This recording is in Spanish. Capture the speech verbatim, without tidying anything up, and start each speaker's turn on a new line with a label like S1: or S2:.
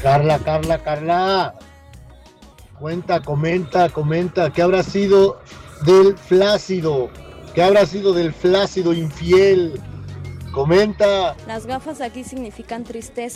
S1: Carla, Carla, Carla. Cuenta, comenta, comenta. ¿Qué habrá sido del flácido? ¿Qué habrá sido del flácido infiel? Comenta.
S2: Las gafas aquí significan tristeza.